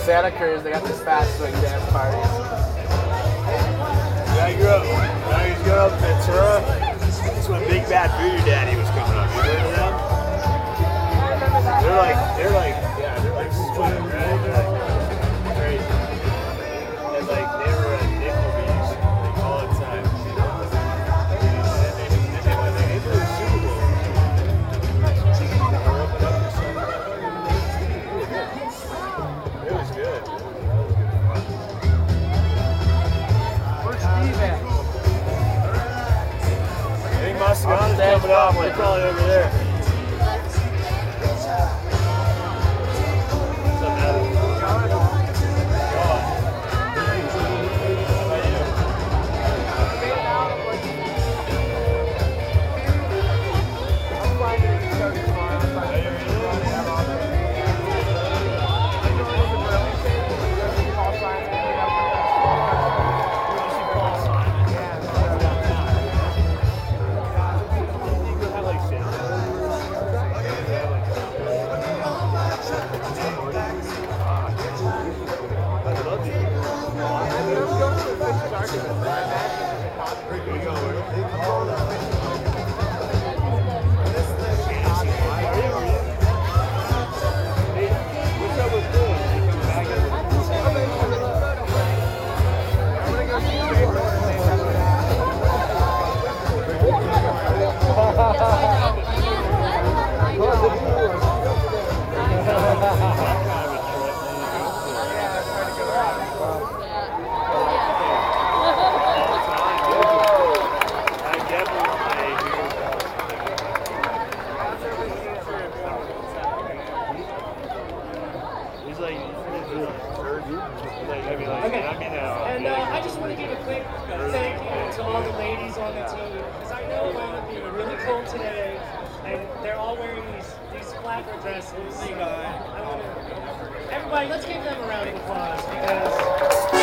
Santa Cruz, they got this fast swing dance parties. Yeah, I grew up. When I was growing up in Ventura, that's when Big Bad Voodoo Daddy was coming up. You heard of them? They're like swing, right? They're like crazy. And like they were nickel bees, like all the time. And they do the Super Bowl. It was good. Where's Steve at? I think Moscone is coming up. They're probably over there. What's up, Adam? How about you? I'm flying to the East Coast tomorrow. I'm flying to the East Coast. I'm doing this in Burlington. Paul Simon. And I just want to give a quick thank you to all the ladies on the team, because I know it wound up being really cold today, and they're all wearing these flapper dresses. So everybody, let's give them a round of applause, because